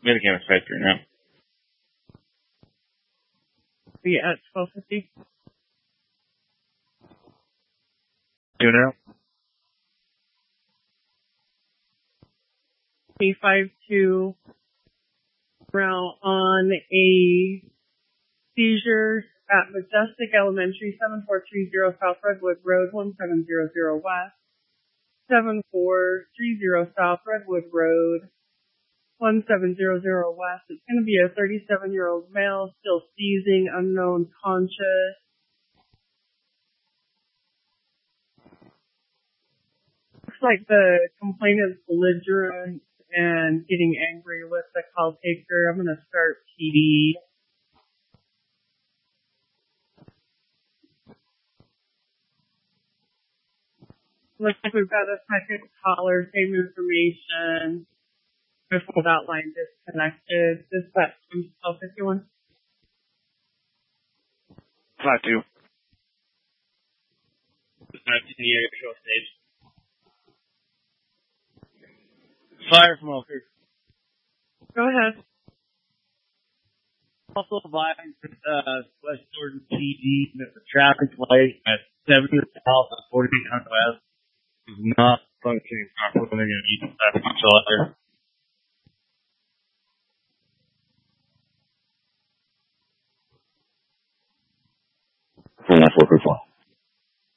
Minicam is 5-3 now. Be at 12:50. Do now? A52 route on a seizure at Majestic Elementary, 7430 South Redwood Road, 1700 West. 7430 South Redwood Road, 1700 West. It's going to be a 37-year-old male, still seizing, unknown conscious. Looks like the complainant's belligerent and getting angry with the call taker. I'm going to start PD. Looks like we've got a second caller, same information. Before that line disconnected. Dispatch 1251. 5-2. Dispatch to the area control stage. Fire from Walker. Go ahead. Also advised West Jordan PD that the traffic light at 70 South and 4800 West is not functioning properly. They're going to need to start control there. That's what we're for.